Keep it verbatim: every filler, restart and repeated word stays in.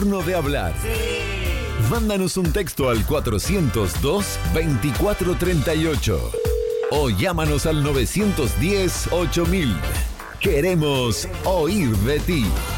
turno de hablar. Mándanos un texto al cuatrocientos dos, veinticuatro treinta y ocho o llámanos al novecientos diez, ocho mil. Queremos oír de ti.